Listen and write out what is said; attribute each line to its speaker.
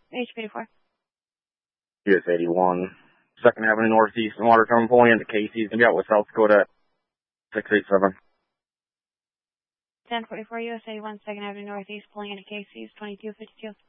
Speaker 1: H84.
Speaker 2: US 81, 2nd Avenue Northeast and Watertown pulling into Casey's. Gonna be out with South Dakota 687.
Speaker 1: 1044 US 81, 2nd Avenue Northeast, pulling into Casey's, 2252.